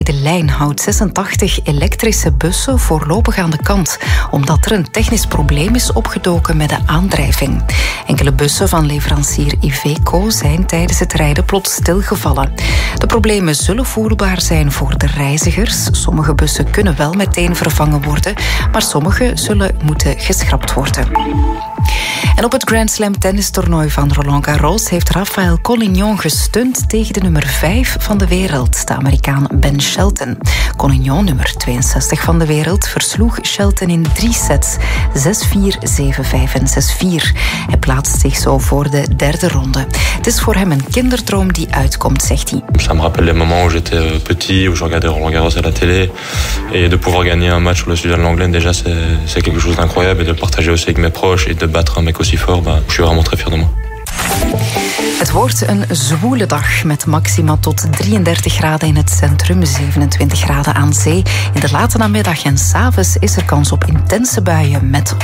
De lijn houdt 86 elektrische bussen voorlopig aan de kant, omdat er een technisch probleem is opgedoken met de aandrijving. Enkele bussen van leverancier Iveco zijn tijdens het rijden plots stilgevallen. De problemen zullen voelbaar zijn voor de reizigers. Sommige bussen kunnen wel meteen vervangen worden, maar sommige zullen moeten geschrapt worden. En op het Grand Slam tennistoernooi van Roland Garros heeft Rafael Collignon gestund tegen de nummer 5 van de wereld, de Amerikaan Ben Shelton. Collignon, nummer 62 van de wereld, versloeg Shelton in 3 sets, 6-4, 7-5 en 6-4. Hij plaatst zich zo voor de derde ronde. Het is voor hem een kinderdroom die uitkomt, zegt hij. Ça me rappelle les moments où j'étais petit, où je regardais Roland Garros à la télé, et de pouvoir gagner un match sur le Suzanne Lenglen, déjà c'est quelque chose d'incroyable, et de le partager aussi avec mes proches et de battre un mec aussi fort, je suis vraiment très fier de moi. Het wordt een zwoele dag met maxima tot 33 graden in het centrum, 27 graden aan zee. In de late namiddag en 's avonds is er kans op intense buien met